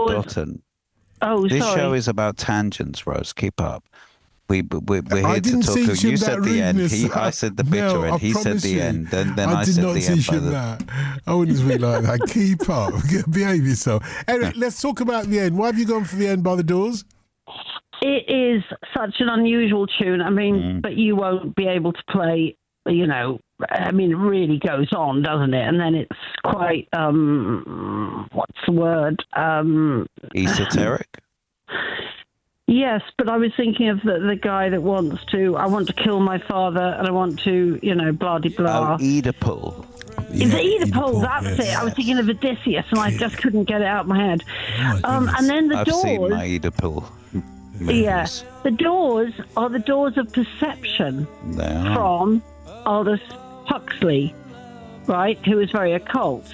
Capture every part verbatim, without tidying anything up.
Doors. Dotton. Oh, This sorry. show is about tangents, Rose. Keep up. We, we, we're I here to didn't talk. teach You him said that the end. rudeness. He, I said the Mel, bitter end. I He said promise the you, end. Then, then I, I, did said not the end. teach By him the, that. I wouldn't speak like that. Keep up. Behave yourself. Anyway, let's talk about the end. Why have you gone for the end by the Doors? It is such an unusual tune. I mean, Mm. but you won't be able to play, you know, I mean, it really goes on, doesn't it? And then it's quite, um, what's the word? Um, Esoteric. yes, but I was thinking of the, the guy that wants to, I want to kill my father and I want to, you know, blah, de blah. Oh, Oedipal. It's Yeah, Oedipal, Oedipal, that's yes. it. I was thinking of Odysseus and I just couldn't get it out of my head. Oh my um, goodness. and then the I've Doors. seen my Oedipal. Yeah, the Doors are the doors of perception They are. from Aldous Huxley, right, who was very occult.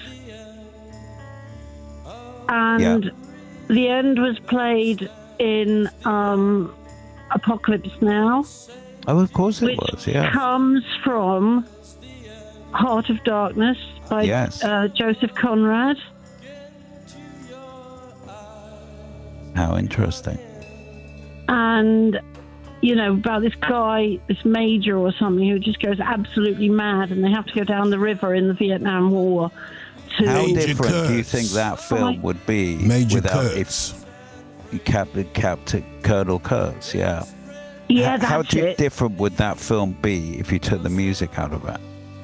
And Yeah. the end was played in um, Apocalypse Now, Oh, of course it which was. Yeah. comes from Heart of Darkness by Yes. uh, Joseph Conrad. How interesting. And, you know, about this guy, this major or something, who just goes absolutely mad and they have to go down the river in the Vietnam War to... How Major different do you Kurtz. think that film would be Major without Kurtz. if you kept kept Colonel Kurtz? Yeah. Yeah, H- that's How di- it. different would that film be if you took the music out of it?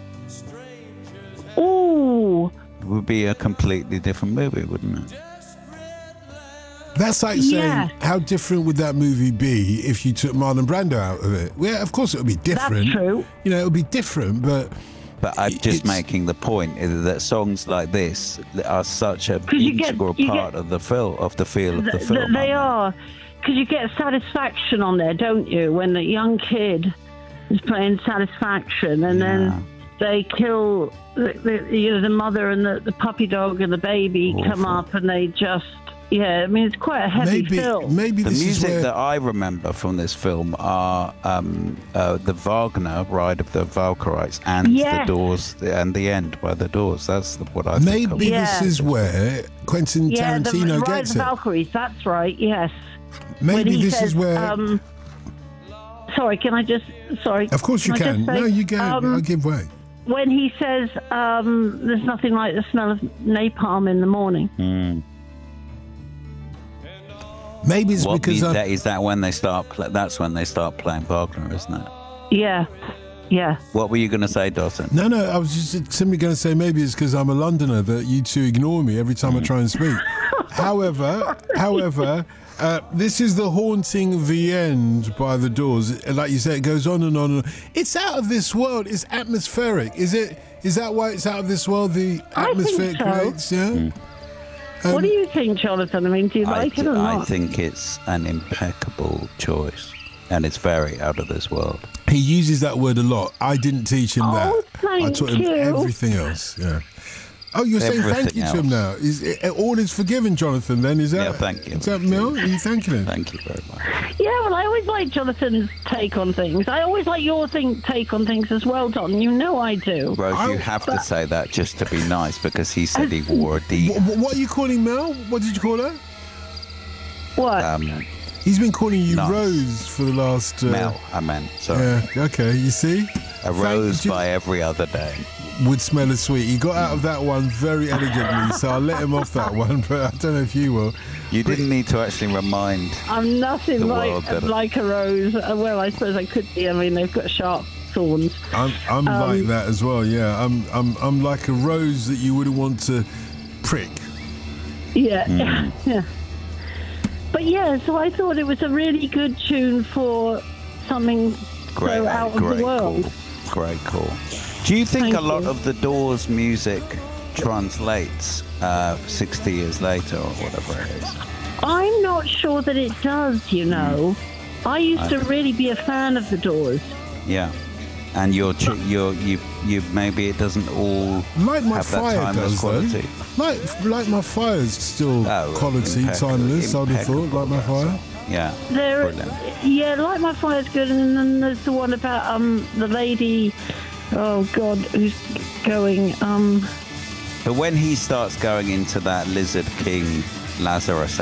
Ooh, It would be a completely different movie, wouldn't it? That's like saying, Yeah. how different would that movie be if you took Marlon Brando out of it? Well, of course it would be different. that's true. You know, it would be different, but But I'm just It's- making the point is that songs like this are such a 'Cause you get- integral you part get- of the film, of the feel of the Th- film. th- they aren't are. Because you get satisfaction on there, don't you? When the young kid is playing satisfaction and Yeah. then they kill the, the, you know, the mother and the, the puppy dog and the baby come Awful. up and they just, yeah, I mean, it's quite a heavy maybe film. maybe The this is music where that I remember from this film are um, uh, the Wagner Ride of the Valkyries and Yes. the Doors and the End by the Doors. That's the, what I think of. maybe Yeah. this is where Quentin yeah, the Tarantino Ride gets of the it. Valkyries, that's right, yes. When Maybe he this says, is where. Um, sorry, can I just, sorry. of course you I can. just say, No, you can. um, I'll give way. when he says um, there's nothing like the smell of napalm in the morning. Mm. Maybe it's What because mu- I, that, is that when they start? Pl- that's when they start playing Wagner, isn't it? Yeah, yeah. What were you going to say, Dawson? No, no, I was just simply going to say maybe it's because I'm a Londoner that you two ignore me every time I try and speak. however, however, uh, this is the haunting of the end by the Doors. Like you say, it goes on and on. And on. It's out of this world. It's atmospheric. Is it? Is that why it's out of this world? The I think atmosphere it so. creates. Yeah. What do you think, Jonathan? I mean, do you I, like it th- or I not? think it's an impeccable choice, and it's very out of this world. He uses that word a lot. I didn't teach him Oh, that. I thank taught him you. everything else. Yeah. Oh, you're saying thank Everything you to him now. else. Is it, all is forgiven, Jonathan? Then is that? Yeah, thank you. Is that Mel? Are you thanking him? Thank you very much. Yeah, well, I always like Jonathan's take on things. I always like your think, take on things as well, Don. You know I do. Rose, I- you have to say that just to be nice because he said he wore a D. What, what are you calling Mel? What did you call her? What? Um, He's been calling you Nice. Rose for the last. Uh, Mel, I meant. Sorry. Yeah. Okay. You see, A rose by every other day. would smell as sweet. He got out of that one very elegantly, so I'll let him off that one. But I don't know if you will. You didn't need to actually remind. I'm nothing the like world that- like a rose. Uh, Well, I suppose I could be. I mean, they've got sharp thorns. I'm I'm Um, like that as well. Yeah. I'm I'm I'm like a rose that you wouldn't want to prick. Yeah, Hmm. yeah. But yeah, so I thought it was a really good tune for something Great, so out of great the world. call. Great call. Do you think Thank a lot you. of the Doors music translates uh, sixty years later or whatever it is? I'm not sure that it does, you know. I used to really be a fan of the Doors. Yeah. And you're, ch- you're, you, you, maybe it doesn't all Like my have that fire timeless does, quality. though. Like like my fire's still Oh, quality, impeccable- timeless. I'd have thought. impeccable, Like my fire. Yeah. There, Brilliant. yeah, Like My Fire's good, and then there's the one about um the lady, oh God, who's going um. But when he starts going into that Lizard King Lazarus